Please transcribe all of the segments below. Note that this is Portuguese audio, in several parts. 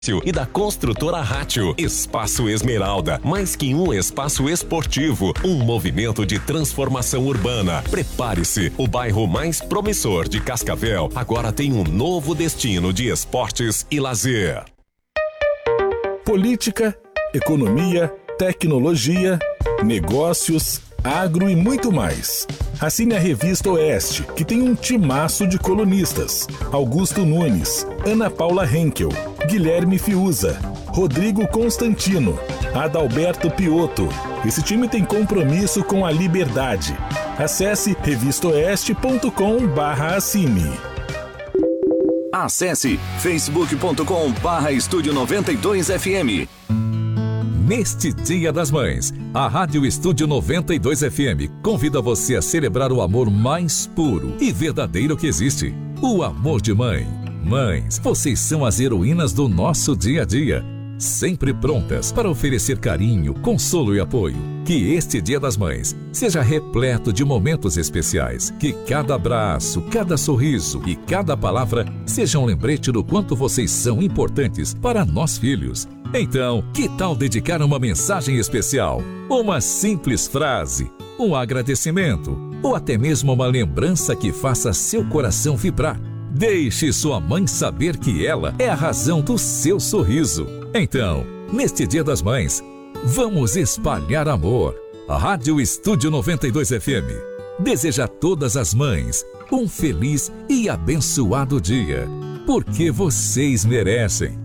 e da construtora Rátio. Espaço Esmeralda, mais que um espaço esportivo, um movimento de transformação urbana. Prepare-se, o bairro mais promissor de Cascavel agora tem um novo destino de esportes e lazer. Política, economia, tecnologia, negócios, agro e muito mais. Assine a Revista Oeste, que tem um timaço de colunistas: Augusto Nunes, Ana Paula Henkel, Guilherme Fiuza, Rodrigo Constantino, Adalberto Piotto. Esse time tem compromisso com a liberdade. Acesse revistaoeste.com/assine. Acesse facebook.com/Estúdio 92FM. Neste Dia das Mães, a Rádio Estúdio 92 FM convida você a celebrar o amor mais puro e verdadeiro que existe: o amor de mãe. Mães, vocês são as heroínas do nosso dia a dia, sempre prontas para oferecer carinho, consolo e apoio. Que este Dia das Mães seja repleto de momentos especiais. Que cada abraço, cada sorriso e cada palavra seja um lembrete do quanto vocês são importantes para nós filhos. Então, que tal dedicar uma mensagem especial? Uma simples frase, um agradecimento ou até mesmo uma lembrança que faça seu coração vibrar. Deixe sua mãe saber que ela é a razão do seu sorriso. Então, neste Dia das Mães, vamos espalhar amor. A Rádio Estúdio 92 FM deseja a todas as mães um feliz e abençoado dia, porque vocês merecem.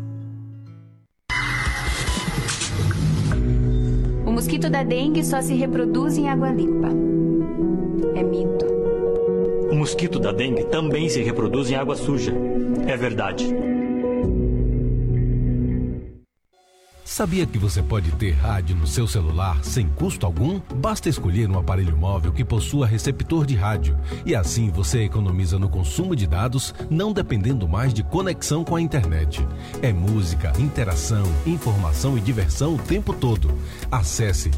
O mosquito da dengue só se reproduz em água limpa. É mito. O mosquito da dengue também se reproduz em água suja. É verdade. Sabia que você pode ter rádio no seu celular sem custo algum? Basta escolher um aparelho móvel que possua receptor de rádio. E assim você economiza no consumo de dados, não dependendo mais de conexão com a internet. É música, interação, informação e diversão o tempo todo. Acesse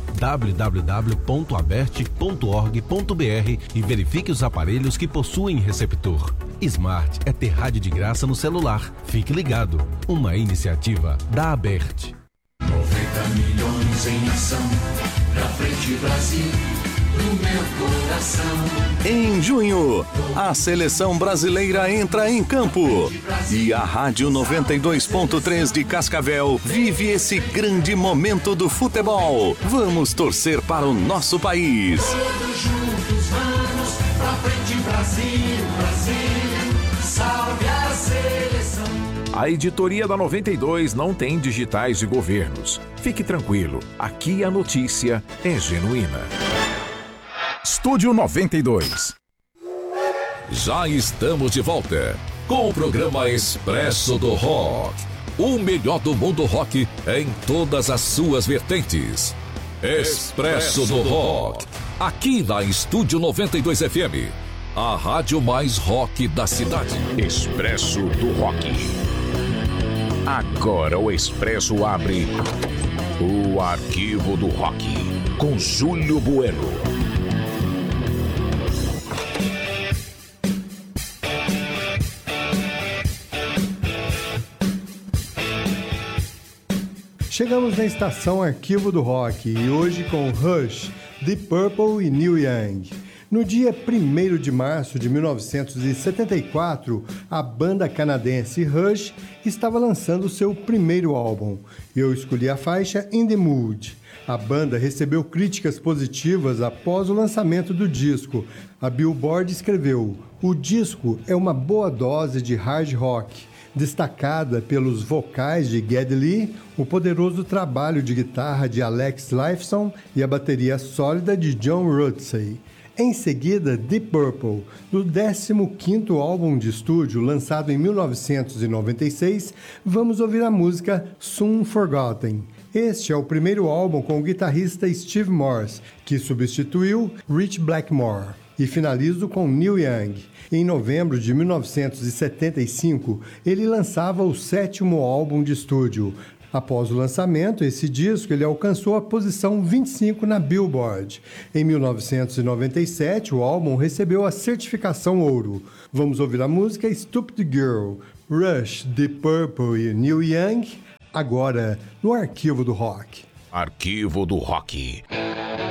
www.aberte.org.br e verifique os aparelhos que possuem receptor. Smart é ter rádio de graça no celular. Fique ligado. Uma iniciativa da Aberte. 90 milhões em ação, pra frente Brasil, no meu coração. Em junho, a seleção brasileira entra em campo e a Rádio 92.3 de Cascavel vive esse grande momento do futebol. Vamos torcer para o nosso país. Todos juntos vamos, pra frente Brasil, Brasil, salve a seleção. A editoria da 92 não tem digitais de governos. Fique tranquilo, aqui a notícia é genuína. Estúdio 92. Já estamos de volta com o programa Expresso do Rock. O melhor do mundo rock em todas as suas vertentes. Expresso do Rock. Aqui na Estúdio 92 FM. A rádio mais rock da cidade. Expresso do Rock. Agora o Expresso abre o Arquivo do Rock com Júlio Bueno. Chegamos na estação Arquivo do Rock e hoje com Rush, Deep Purple e Neil Young. No dia 1º de março de 1974, a banda canadense Rush estava lançando seu primeiro álbum. Eu escolhi a faixa In the Mood. A banda recebeu críticas positivas após o lançamento do disco. A Billboard escreveu: "O disco é uma boa dose de hard rock, destacada pelos vocais de Geddy Lee, o poderoso trabalho de guitarra de Alex Lifeson e a bateria sólida de John Rutsey." Em seguida, Deep Purple, do 15º álbum de estúdio, lançado em 1996, vamos ouvir a música Soon Forgotten. Este é o primeiro álbum com o guitarrista Steve Morse, que substituiu Rich Blackmore. E finalizo com Neil Young. Em novembro de 1975, ele lançava o 7º álbum de estúdio. Após o lançamento, esse disco ele alcançou a posição 25 na Billboard. Em 1997, o álbum recebeu a certificação ouro. Vamos ouvir a música Stupid Girl, Rush, Deep Purple e Neil Young, agora no Arquivo do Rock. Arquivo do Rock.